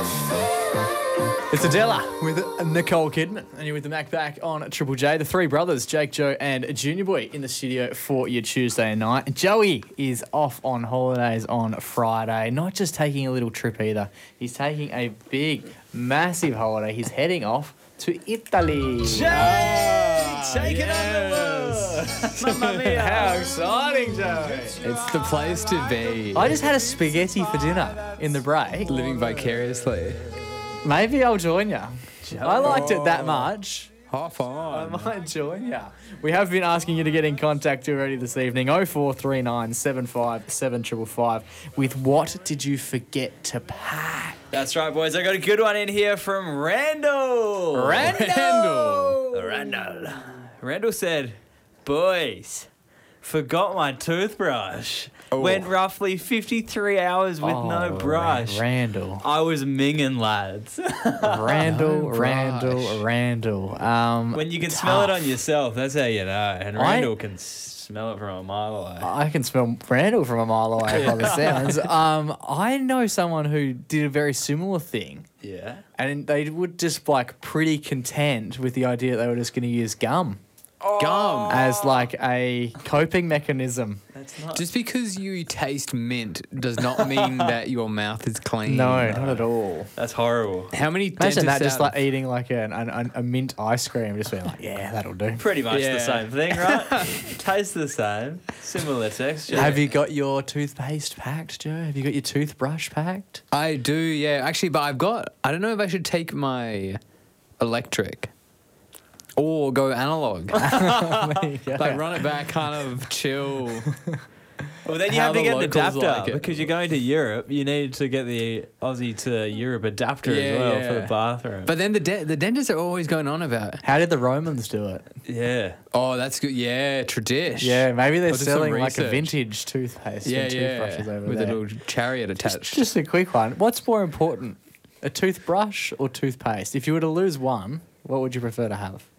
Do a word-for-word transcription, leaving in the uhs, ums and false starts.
It's Adela with Nicole Kidman, and you're with the Mac Back on Triple J. The three brothers, Jake, Joe, and Junior Boy, in the studio for your Tuesday night. Joey is off on holidays on Friday, not just taking a little trip either. He's taking a big, massive holiday. He's heading off to Italy. Jake, Ah, take it yes. on the Mamma mia. How exciting, Joey. It's the place to be. I just had a spaghetti for dinner in the break. Living vicariously. Maybe I'll join you. I liked it that much. Half I on. might join you. We have been asking you to get in contact already this evening. oh four three nine, seven five seven five five with what did you forget to pack? That's right, boys. I got a good one in here from Randall. Randall! Randall. Randall said, boys, forgot my toothbrush. Oh. Went roughly fifty-three hours with Oh, no brush. Randall. I was minging, lads. Randall, No Randall, brush. Randall. Um, When you can smell it tough. on yourself, that's how you know. And I- Randall can s- smell it from a mile away. I can smell Randall from a mile away by the sounds. Um, I know someone who did a very similar thing. Yeah. And they would just like pretty content with the idea that they were just going to use gum Gum. as like a coping mechanism. That's not. Just because you taste mint does not mean that your mouth is clean. No, not at all. That's horrible. How many Imagine that, dentists just out like of- eating like a, an, an, a mint ice cream, just being like, yeah, that'll do. Pretty much Yeah. the same thing, right? Tastes the same. Similar texture. Have you got your toothpaste packed, Joe? Have you got your toothbrush packed? I do, yeah. Actually, but I've got. I don't know if I should take my electric or go analog. There you go. Like run it back, kind of chill. Well, then you How have to the get an locals adapter like it. because you're going to Europe. You need to get the Aussie to Europe adapter Yeah, as well for yeah. the bathroom. But then the de- the dentists are always going on about. How did the Romans do it? yeah. Oh, that's good. Yeah, tradish. Yeah, maybe they're I'll do some selling like a research. vintage toothpaste Yeah, and toothbrushes yeah. over With there. a little chariot just, attached. just a quick one. What's more important, a toothbrush or toothpaste? If you were to lose one, what would you prefer to have?